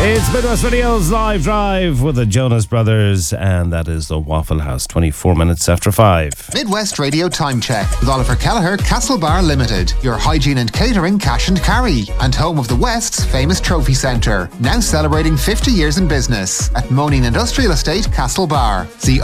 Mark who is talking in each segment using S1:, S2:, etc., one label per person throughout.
S1: It's Midwest Radio's Live Drive with the Jonas Brothers, and that is the Waffle House, 24 minutes after 5.
S2: Midwest Radio Time Check with Oliver Kelleher, Castlebar Limited, your hygiene and catering cash and carry, and home of the West's famous trophy centre, now celebrating 50 years in business at Moaning Industrial Estate, Castlebar. See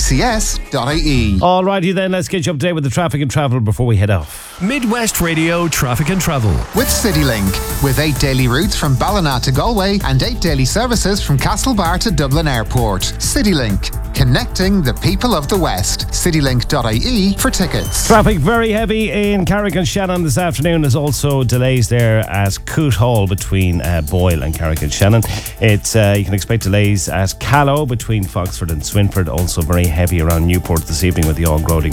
S2: okcs.ie.
S1: Alrighty then, let's get you up to date with the traffic and travel before we head off.
S3: Midwest Radio Traffic and Travel
S2: with CityLink, with 8 daily routes from Ballina to Galway and 8 daily services from Castlebar to Dublin Airport. CityLink, connecting the people of the West. CityLink.ie for tickets.
S1: Traffic very heavy in Carrick-on-Shannon this afternoon. There's also delays there at Coote Hall between Boyle and Carrick-on-Shannon. It's you can expect delays at Callow between Foxford and Swinford. Also very heavy around Newport this evening with the ongoing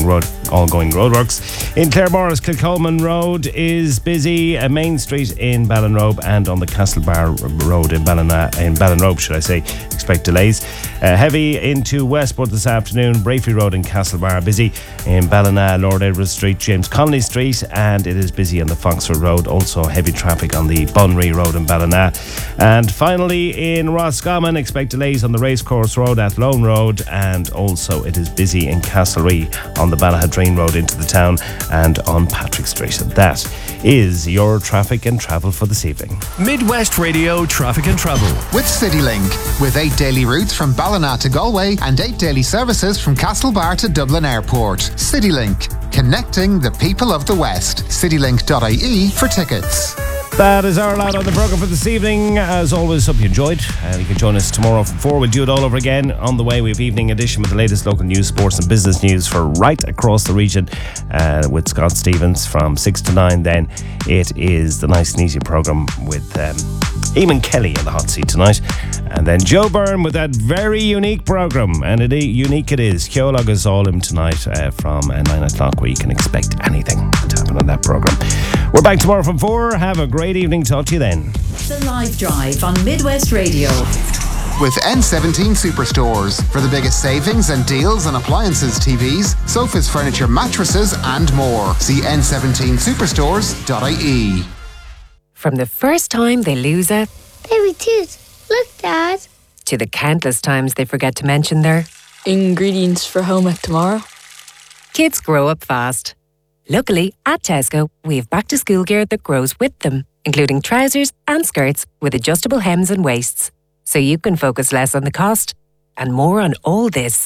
S1: roadworks. In Claremorris, Kilcolman Road is busy. Main Street in Ballinrobe and on the Castlebar Road in Ballinrobe, should I say. Expect delays. Heavy into Westport this afternoon. Brafey Road in Castlebar busy. In Ballina, Lord Edward Street, James Connolly Street, and it is busy on the Foxford Road. Also heavy traffic on the Bunry Road in Ballina. And finally in Roscommon, expect delays on the Racecourse Road at Lone Road, and also it is busy in Castlereagh on the Ballahadreen Road into the town and on Patrick Street. And that is your traffic and travel for this evening.
S3: Midwest Radio Traffic and Travel
S2: with CityLink, with 8 daily routes from Ballina to Galway and 8 daily services from Castlebar to Dublin Airport. CityLink, connecting the people of the West. CityLink.ie for tickets.
S1: That is our lot on the programme for this evening. As always, hope you enjoyed. You can join us tomorrow from 4. We'll do it all over again. On the way, we have Evening Edition with the latest local news, sports and business news for right across the region with Scott Stevens from 6 to 9. Then it is the Nice and Easy programme with Eamon Kelly in the hot seat tonight. And then Joe Byrne with that very unique programme. And unique it is. Ceolog is all him tonight from 9 o'clock, where you can expect anything to happen on that programme. We're back tomorrow from 4. Have a great evening. Talk to you then.
S4: The Live Drive on Midwest Radio.
S2: With N17 Superstores for the biggest savings and deals on appliances, TVs, sofas, furniture, mattresses and more. See n17superstores.ie.
S5: From the first time they lose a
S6: baby tooth, look Dad,
S5: to the countless times they forget to mention their
S7: ingredients for home ec tomorrow.
S5: Kids grow up fast. Luckily, at Tesco, we have back-to-school gear that grows with them, including trousers and skirts with adjustable hems and waists, so you can focus less on the cost and more on all this.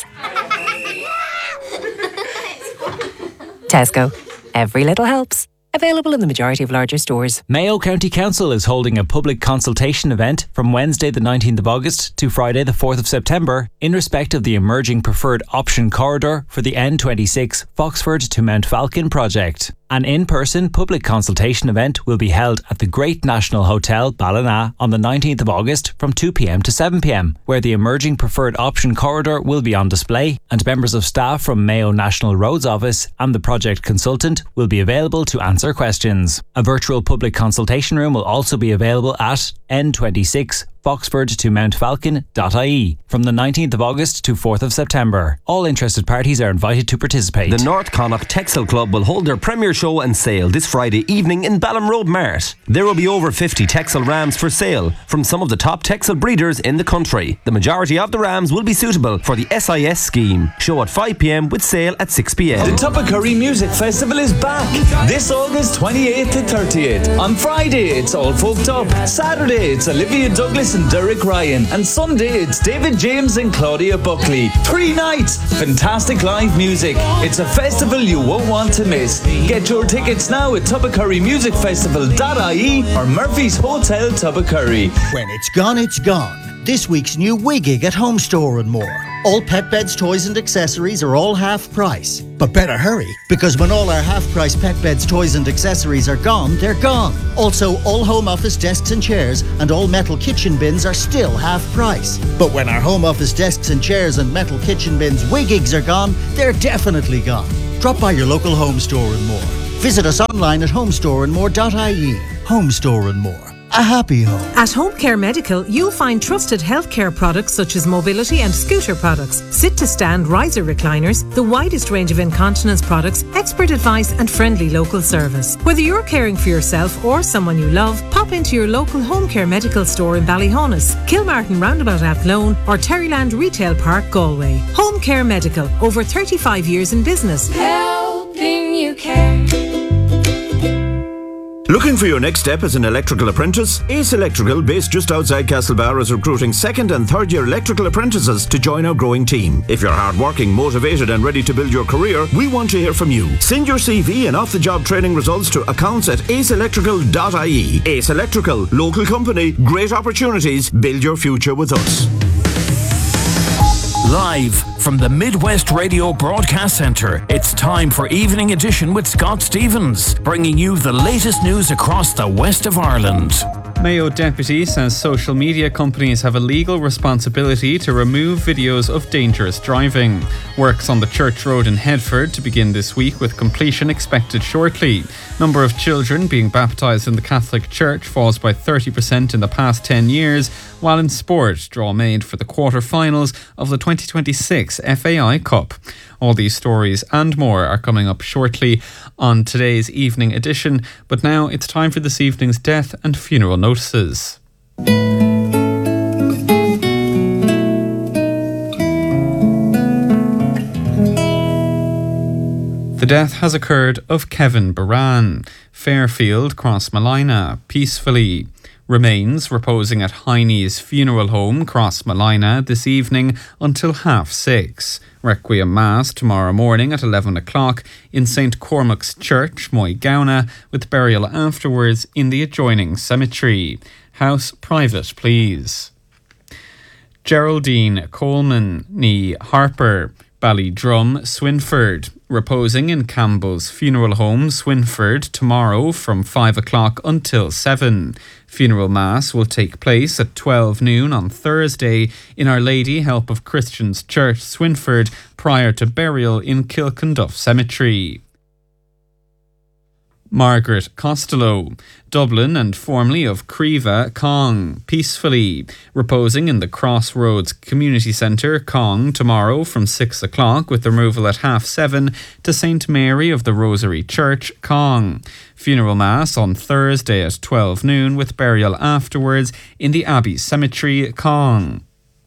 S5: Tesco. Every little helps. Available in the majority of larger stores.
S8: Mayo County Council is holding a public consultation event from Wednesday the 19th of August to Friday the 4th of September in respect of the emerging preferred option corridor for the N26 Foxford to Mount Falcon project. An in-person public consultation event will be held at the Great National Hotel, Ballina, on the 19th of August from 2 p.m. to 7 p.m, where the emerging preferred option corridor will be on display, and members of staff from Mayo National Roads Office and the project consultant will be available to answer questions. A virtual public consultation room will also be available at N26 Foxford to Mountfalcon.ie from the 19th of August to 4th of September. All interested parties are invited to participate.
S9: The North Connacht Textile Club will hold their premier show and sale this Friday evening in Ballinrobe Mart. There will be over 50 textile rams for sale from some of the top textile breeders in the country. The majority of the rams will be suitable for the SIS scheme. Show at 5 p.m. with sale at 6 p.m.
S10: The Tuppacurry Music Festival is back this August 28th to 30th. On Friday it's All Folked Up. Saturday it's Olivia Douglas and Derek Ryan, and Sunday it's David James and Claudia Buckley. 3 nights, fantastic live music. It's a festival you won't want to miss. Get your tickets now at tuppacurrymusicfestival.ie or Murphy's Hotel Tuppacurry.
S11: When it's gone, it's gone. This week's new Wigig at Home Store and more. All pet beds, toys and accessories are all half price. But better hurry, because when all our half price pet beds, toys and accessories are gone, they're gone. Also, all home office desks and chairs and all metal kitchen bins are still half price. But when our home office desks and chairs and metal kitchen bins Wigigs are gone, they're definitely gone. Drop by your local Home Store and more. Visit us online at homestoreandmore.ie. Home Store and More. a happy home.
S12: At Home Care Medical, you'll find trusted healthcare products such as mobility and scooter products, sit-to-stand riser recliners, the widest range of incontinence products, expert advice and friendly local service. Whether you're caring for yourself or someone you love, pop into your local Home Care Medical store in Ballyhonus, Kilmartin Roundabout Athlone or Terryland Retail Park, Galway. Home Care Medical, over 35 years in business.
S13: Helping you care.
S14: Looking for your next step as an electrical apprentice? Ace Electrical, based just outside Castlebar, is recruiting second and third year electrical apprentices to join our growing team. If you're hardworking, motivated and ready to build your career, we want to hear from you. Send your CV and off-the-job training results to accounts@aceelectrical.ie. Ace Electrical, local company, great opportunities, build your future with us.
S3: Live from the Midwest Radio Broadcast Centre, it's time for Evening Edition with Scott Stevens, bringing you the latest news across the west of Ireland.
S15: Mayo Deputy says social media companies have a legal responsibility to remove videos of dangerous driving. Works on the Church Road in Headford to begin this week, with completion expected shortly. Number of children being baptised in the Catholic Church falls by 30% in the past 10 years, while in sport, draw made for the quarter-finals of the 2026 FAI Cup. All these stories and more are coming up shortly on today's Evening Edition, but now it's time for this evening's death and funeral notices. The death has occurred of Kevin Baran, Fairfield, Crossmolina, peacefully. Remains reposing at Heine's Funeral Home, Crossmolina, this evening until 6:30. Requiem Mass tomorrow morning at 11 o'clock in St Cormac's Church, Moygownagh, with burial afterwards in the adjoining cemetery. House private, please. Geraldine Coleman, ní Harper, Ballydrum, Swinford, reposing in Campbell's Funeral Home, Swinford, tomorrow from 5 o'clock until 7. Funeral Mass will take place at 12 noon on Thursday in Our Lady Help of Christians Church, Swinford, prior to burial in Kilkenduff Cemetery. Margaret Costello, Dublin and formerly of Creva, Cong, peacefully, reposing in the Crossroads Community Centre, Cong, tomorrow from 6 o'clock, with removal at 7:30 to St Mary of the Rosary Church, Cong. Funeral Mass on Thursday at 12 noon, with burial afterwards in the Abbey Cemetery, Cong.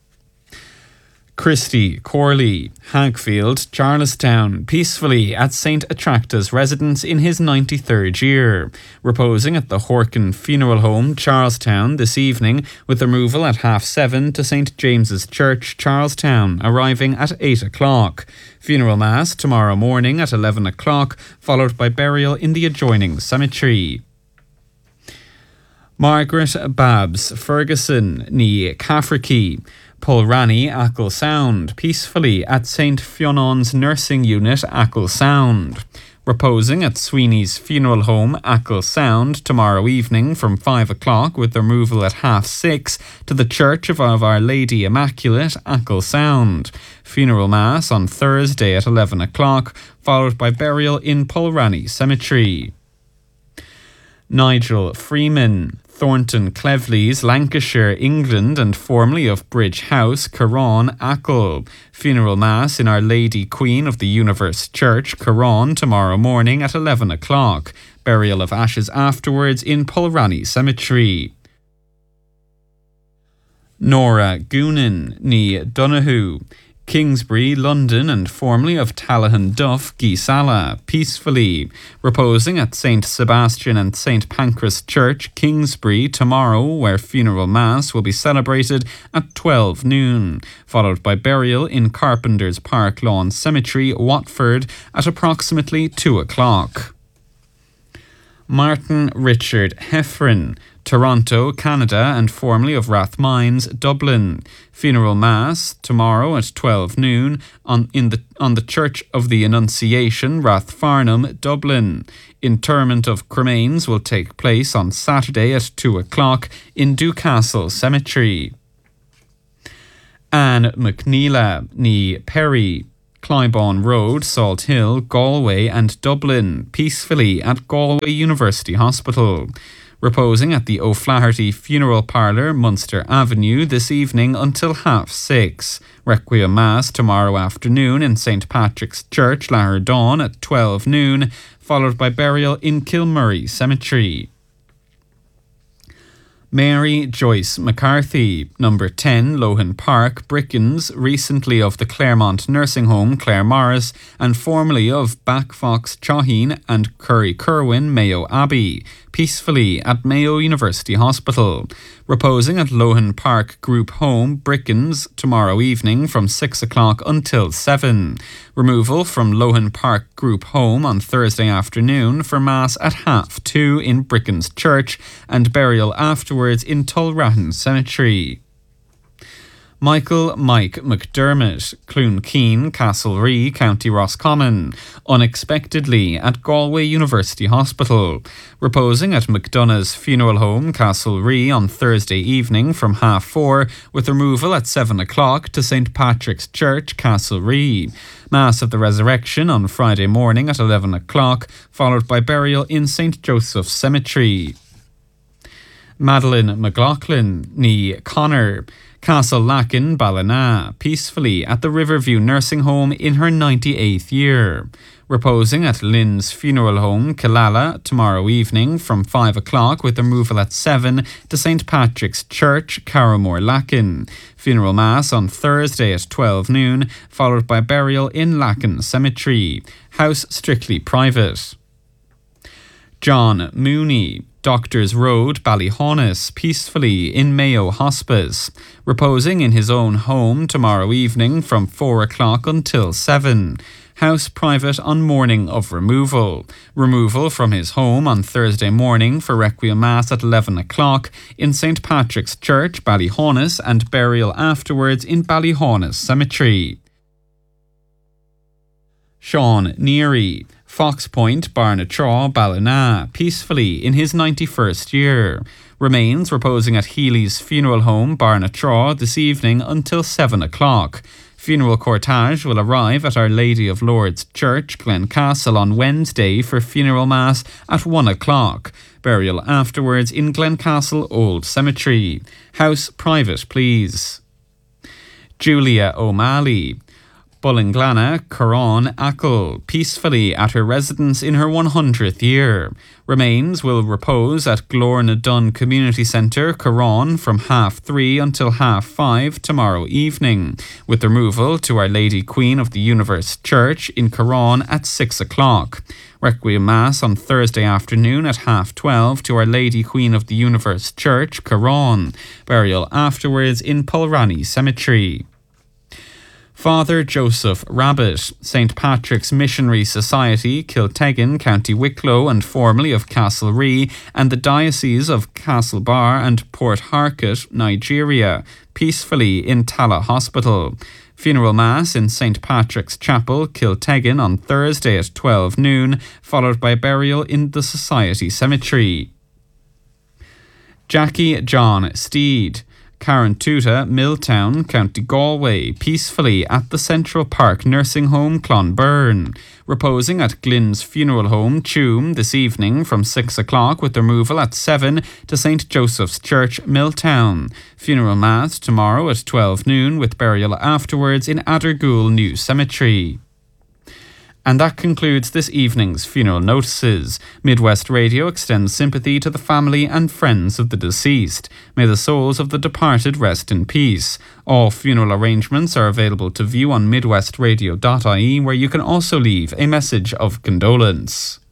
S15: Christy Corley, Hagfield, Charlestown, peacefully at St Attracta's residence in his 93rd year, reposing at the Horkin Funeral Home, Charlestown, this evening, with removal at 7:30 to St James's Church, Charlestown, arriving at 8 o'clock. Funeral Mass tomorrow morning at 11 o'clock, followed by burial in the adjoining cemetery. Margaret Babs Ferguson, ní Cafferkey, Pulranny, Achill Sound, peacefully at St Fionnaun's Nursing Unit, Achill Sound. Reposing at Sweeney's Funeral Home, Achill Sound, tomorrow evening from 5 o'clock, with removal at 6:30 to the Church of Our Lady Immaculate, Achill Sound. Funeral Mass on Thursday at 11 o'clock, followed by burial in Pulranny Cemetery. Nigel Freeman, Thornton Cleveleys, Lancashire, England, and formerly of Bridge House, Carron, Achill. Funeral Mass in Our Lady Queen of the Universe Church, Carron, tomorrow morning at 11 o'clock. Burial of ashes afterwards in Pulranny Cemetery. Nora Goonan, ní Donoghue, Kingsbury, London, and formerly of Tallahan Duff, Geesala, peacefully, reposing at St Sebastian and St Pancras Church, Kingsbury, tomorrow, where funeral mass will be celebrated at 12 noon, followed by burial in Carpenter's Park Lawn Cemetery, Watford, at approximately 2 o'clock. Martin Richard Heffron, Toronto, Canada, and formerly of Rathmines, Dublin. Funeral Mass tomorrow at 12 noon on the Church of the Annunciation, Rathfarnham, Dublin. Interment of cremains will take place on Saturday at 2 o'clock in Dewcastle Cemetery. Anne McNeela, ní Perry, Clybourne Road, Salt Hill, Galway and Dublin, peacefully at Galway University Hospital. Reposing at the O'Flaherty Funeral Parlour, Munster Avenue, this evening until 6:30. Requiem Mass tomorrow afternoon in St Patrick's Church, Laherdon at 12 noon, followed by burial in Kilmurray Cemetery. Mary Joyce McCarthy, number 10 Lohan Park, Brickens, recently of the Claremont Nursing Home, Clare Morris, and formerly of Backfox Chaheen and Curry Kerwin, Mayo Abbey, peacefully at Mayo University Hospital. Reposing at Lohan Park Group Home, Brickens, tomorrow evening from 6 o'clock until 7. Removal from Lohan Park Group Home on Thursday afternoon for Mass at 2:30 in Brickens Church and burial afterwards in Tulratton Cemetery. Michael Mike McDermott, Cloonkeen, Castlerea, County Roscommon, unexpectedly at Galway University Hospital. Reposing at McDonough's Funeral Home, Castlerea on Thursday evening from 4:30 with removal at 7 o'clock to St Patrick's Church, Castlerea. Mass of the Resurrection on Friday morning at 11 o'clock, followed by burial in St Joseph's Cemetery. Madeline McLaughlin, ní Connor, Castle Lacken, Ballina, peacefully at the Riverview Nursing Home in her 98th year. Reposing at Lynn's Funeral Home, Killala, tomorrow evening from 5 o'clock with removal at 7 to St Patrick's Church, Carramore Lacken. Funeral Mass on Thursday at 12 noon, followed by burial in Lacken Cemetery. House strictly private. John Mooney, Doctors Road, Ballyhaunis, peacefully in Mayo Hospice. Reposing in his own home tomorrow evening from 4 o'clock until 7. House private on morning of removal. Removal from his home on Thursday morning for Requiem Mass at 11 o'clock in St Patrick's Church, Ballyhaunis, and burial afterwards in Ballyhaunis Cemetery. Sean Neary, Fox Point, Barnatraw, Ballina, peacefully in his 91st year. Remains reposing at Healy's Funeral Home, Barnatraw, this evening until 7 o'clock. Funeral cortege will arrive at Our Lady of Lourdes Church, Glencastle, on Wednesday for funeral mass at 1 o'clock. Burial afterwards in Glencastle Old Cemetery. House private, please. Julia O'Malley, Bullinglana, Curran, Achill, peacefully at her residence in her 100th year. Remains will repose at Glornadun Community Centre, Curran, from 3:30 until 5:30 tomorrow evening, with removal to Our Lady Queen of the Universe Church in Curran at 6 o'clock. Requiem Mass on Thursday afternoon at 12:30 to Our Lady Queen of the Universe Church, Curran. Burial afterwards in Pulrani Cemetery. Father Joseph Rabbit, St Patrick's Missionary Society, Kiltegan, County Wicklow, and formerly of Castlerea, and the Diocese of Castlebar and Port Harcourt, Nigeria, peacefully in Tala Hospital. Funeral Mass in St Patrick's Chapel, Kiltegan, on Thursday at 12 noon, followed by burial in the Society Cemetery. Jackie John Steed, Carantuta, Milltown, County Galway, peacefully at the Central Park Nursing Home, Clonberne. Reposing at Glyn's Funeral Home, Tuam, this evening from 6 o'clock with removal at 7 to St Joseph's Church, Milltown. Funeral Mass tomorrow at 12 noon with burial afterwards in Addergool New Cemetery. And that concludes this evening's funeral notices. Midwest Radio extends sympathy to the family and friends of the deceased. May the souls of the departed rest in peace. All funeral arrangements are available to view on midwestradio.ie, where you can also leave a message of condolence.